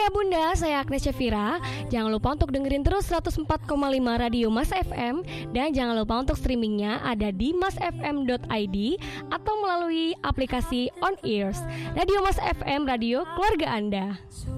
Ayah Bunda, saya Agnes Syafira. Jangan lupa untuk dengerin terus 104,5 Radio Mas FM. Dan jangan lupa untuk streamingnya ada di masfm.id atau melalui aplikasi On Ears. Radio Mas FM, radio keluarga Anda.